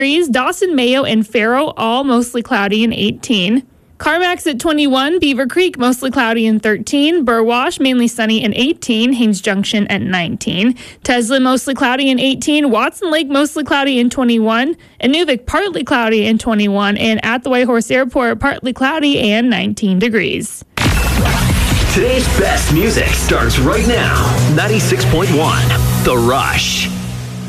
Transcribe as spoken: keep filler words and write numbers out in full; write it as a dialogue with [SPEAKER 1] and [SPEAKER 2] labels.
[SPEAKER 1] Dawson, Mayo, and Faro, all mostly cloudy and eighteen. Carmack's at twenty-one, Beaver Creek, mostly cloudy and thirteen. Burwash, mainly sunny and eighteen. Haynes Junction at nineteen. Tesla, mostly cloudy and eighteen. Watson Lake, mostly cloudy and twenty-one. Inuvik, partly cloudy and twenty-one. And at the Whitehorse Airport, partly cloudy and nineteen degrees.
[SPEAKER 2] Today's best music starts right now. ninety-six point one, The Rush.